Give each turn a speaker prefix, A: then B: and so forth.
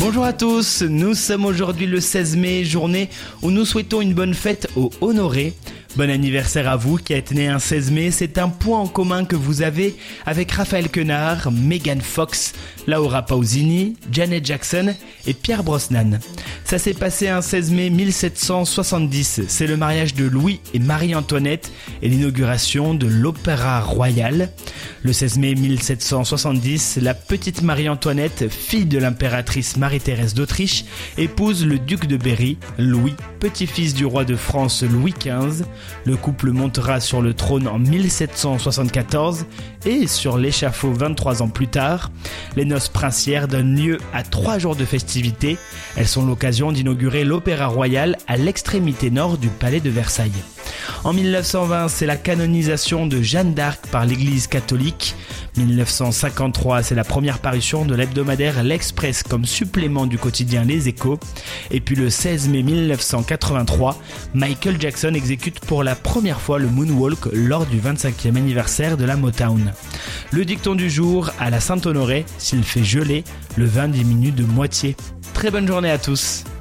A: Bonjour à tous, nous sommes aujourd'hui le 16 mai, journée où nous souhaitons une bonne fête aux honorés. Bon anniversaire à vous qui êtes né un 16 mai, c'est un point en commun que vous avez avec Raphaël Quenard, Megan Fox, Laura Pausini, Janet Jackson et Pierce Brosnan. Ça s'est passé un 16 mai 1770, c'est le mariage de Louis et Marie-Antoinette et l'inauguration de l'Opéra Royal. Le 16 mai 1770, la petite Marie-Antoinette, fille de l'impératrice Marie-Thérèse d'Autriche, épouse le duc de Berry, Louis, petit-fils du roi de France Louis XV. Le couple montera sur le trône en 1774 et sur l'échafaud 23 ans plus tard. Les noces princières donnent lieu à 3 jours de festivités. Elles sont l'occasion d'inaugurer l'Opéra Royal à l'extrémité nord du palais de Versailles. En 1920, c'est la canonisation de Jeanne d'Arc par l'Église catholique. 1953, c'est la première parution de l'hebdomadaire L'Express comme supplément du quotidien Les Échos. Et puis le 16 mai 1983, Michael Jackson exécute pour la première fois le moonwalk lors du 25e anniversaire de la Motown. Le dicton du jour, à la Saint-Honoré, s'il fait geler, le vin diminue de moitié. Très bonne journée à tous.